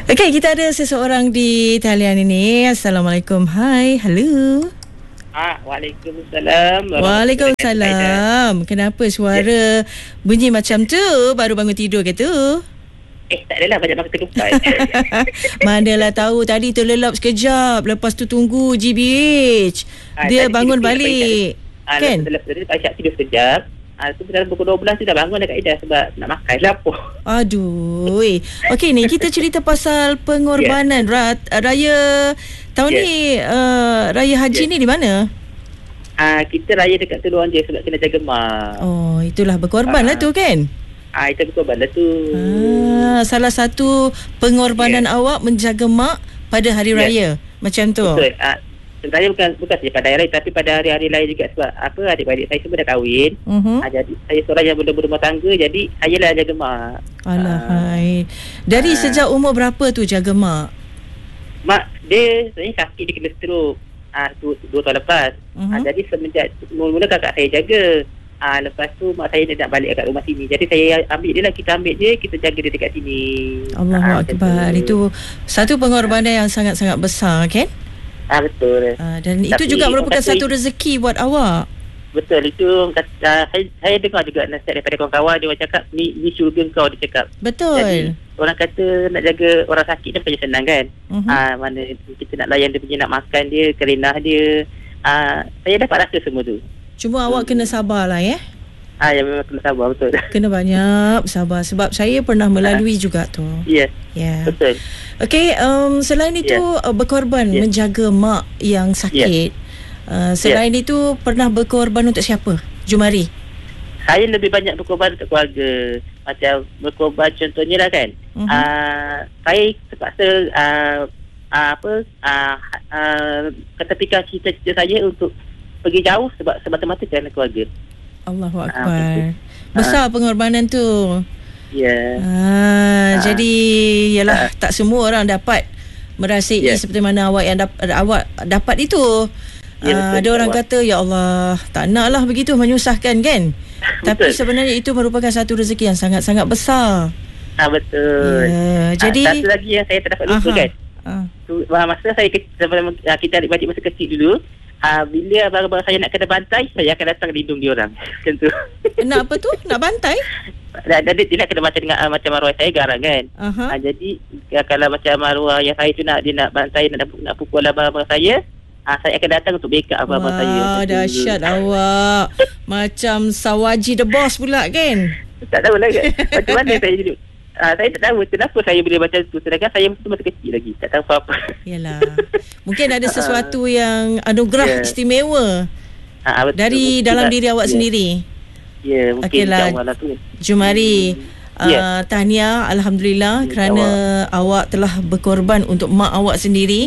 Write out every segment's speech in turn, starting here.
Okey, kita ada seseorang di talian ini. Assalamualaikum. Hai, hello. Waalaikumsalam. Waalaikumsalam. Kenapa suara bunyi macam tu? Baru bangun tidur ke tu? Tak adalah, banyak makan ketupat. Manalah tahu, tadi terlelap sekejap, lepas tu tunggu GBH. Dia bangun balik. Kan? Lepas Aisyah tidur sekejap. Tu dalam pukul 12 tu dah bangun dah Kak Ida sebab nak makan lapar. Aduh. Okey ni, kita cerita pasal pengorbanan raya tahun ni, raya haji ni di mana? Kita raya dekat Teluk je sebab kena jaga mak. Oh, itulah berkorban lah tu kan? Itu berkorban lah tu. Salah satu pengorbanan awak menjaga mak pada hari raya. Macam tu. Betul. Sebenarnya bukan saja pada hari raya, tapi pada hari-hari lain juga sebab adik-adik saya semua dah kahwin. Jadi saya seorang yang belum berumah tangga, jadi saya lah jaga mak. Alahai. Dari sejak umur berapa tu jaga mak? Mak dia sebenarnya sakit, dia kena stroke 2 tahun lepas. Jadi semenjak mula-mula kakak saya jaga. Lepas tu mak saya nak balik kat rumah sini. Jadi saya ambil dia lah, kita ambil dia, kita jaga dia dekat sini. Allahu Akbar. Itu satu pengorbanan yang sangat-sangat besar kan? Betul. Dan itu juga merupakan satu rezeki buat awak. Betul. Itu saya dengar juga nasihat daripada kawan-kawan, dia orang cakap ni syurga kau, dia cakap. Betul. Jadi orang kata nak jaga orang sakit ni bukan senang kan. Mana kita nak layan dia punya, nak makan dia, kerenah dia. Saya dapat rasa semua tu. Cuma awak kena sabar lah ya. Ya, memang kena sabar, betul. Kena banyak sabar sebab saya pernah melalui juga tu. Ya. Betul. Okey, selain itu berkorban menjaga mak yang sakit. Selain itu pernah berkorban untuk siapa? Jumari. Saya lebih banyak berkorban untuk keluarga. Macam berkorban contohnya lah kan. Saya terpaksa ketepikan cita-cita saya untuk pergi jauh sebab semata-mata kerana keluarga. Allahu Akbar. Besar pengorbanan tu. Ya. Jadi yalah, tak semua orang dapat merasai seperti mana awak yang awak dapat itu. Ada orang kata ya Allah, tak naklah begitu menyusahkan kan. Tapi sebenarnya itu merupakan satu rezeki yang sangat-sangat besar. Betul. Jadi satu lagi yang saya tak dapat lupa kan. Masa saya kita adik-adik masa kecil dulu, bila abang-abang saya nak kena bantai, saya akan datang lindung dia orang. Macam tu. Nak apa tu? Nak bantai? Dia nak kena macam arwah saya garang kan. Jadi kalau macam arwah yang saya tu dia nak bantai, nak pukul abang-abang saya akan datang untuk backup abang-abang saya. Wah, dahsyat awak. Macam Sawaji the Boss pula kan? Tak tahulah kan. Macam mana saya jadi. Saya tak tahu kenapa saya boleh macam tu. Sedangkan saya masih kecil lagi. Tak tahu apa-apa. Yalah. Mungkin ada sesuatu yang anugerah istimewa dari dalam diri awak sendiri. Ya, mungkin insyaAllah tu. Jumari, tahniah, Alhamdulillah kerana awak telah berkorban untuk mak awak sendiri.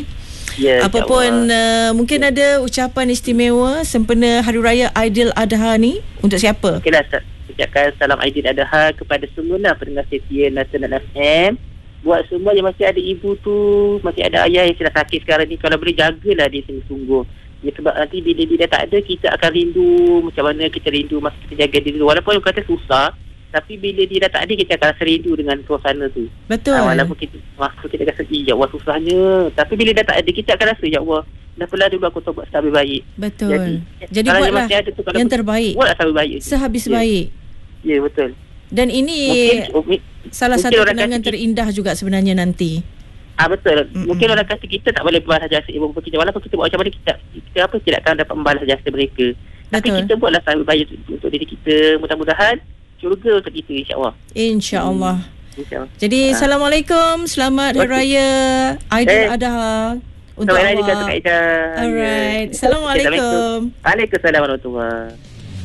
Apapun mungkin ada ucapan istimewa sempena Hari Raya Aidiladha ni untuk siapa? Okeylah, ucapkan salam Aidiladha kepada semua pendengar setia Nasional FM. Buat semua yang masih ada ibu tu, masih ada ayah yang sedang sakit sekarang ni, kalau boleh jagalah dia sungguh-sungguh. Sebab nanti bila dia tak ada, kita akan rindu macam mana kita rindu masa kita jaga dia dulu. Walaupun kata susah, tapi bila dia dah tak ada, kita akan rasa rindu dengan suasana tu. Betul. Walaupun kita rasa ya Allah susahnya, tapi bila dah tak ada, kita akan rasa ya Allah, dah pula dulu aku buat lebih baik. Betul. Jadi buatlah yang terbaik. Buatlah lebih baik. Sehabis baik. Ya, betul. Dan ini salah satu kenangan terindah juga sebenarnya nanti. Betul. Mungkin orang kata kita tak boleh membalas jasa ibu bapa kita. Walaupun kita buat macam mana, kita tidak akan dapat membalas jasa mereka. Tapi kita buatlah lebih baik untuk diri kita. Mudah-mudahan syurga untuk kita, insyaAllah. InsyaAllah. Jadi Assalamualaikum. Selamat Hari Raya Aidiladha untuk awak. Alright. Assalamualaikum. Waalaikumsalam warahmatullahi.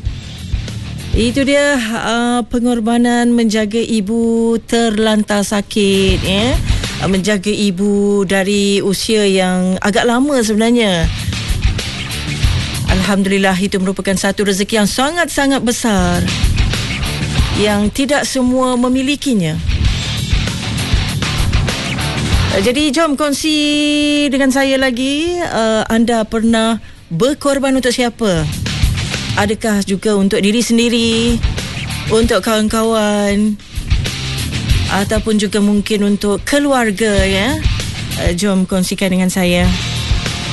Itu dia pengorbanan menjaga ibu terlantar sakit, menjaga ibu dari usia yang agak lama sebenarnya. Alhamdulillah, itu merupakan satu rezeki yang sangat-sangat besar yang tidak semua memilikinya. Jadi jom kongsi dengan saya lagi, anda pernah berkorban untuk siapa? Adakah juga untuk diri sendiri, untuk kawan-kawan, ataupun juga mungkin untuk keluarga, ya. Jom kongsikan dengan saya.